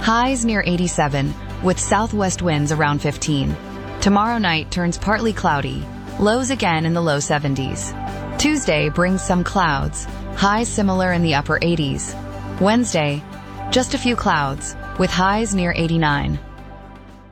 Highs near 87, with southwest winds around 15. Tomorrow night turns partly cloudy, lows again in the low 70s. Tuesday brings some clouds, highs similar in the upper 80s. Wednesday, just a few clouds, with highs near 89.